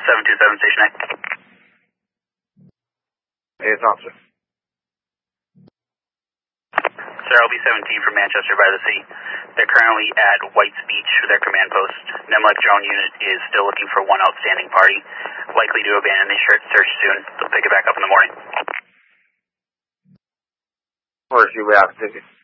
727 Station A. It's officer. Sir, LB-17 from Manchester by the Sea. They're currently at White's Beach for their command post. NEMLEC drone unit is still looking for one outstanding party. Likely to abandon the search soon. They'll pick it back up in the morning. Of course, you have tickets.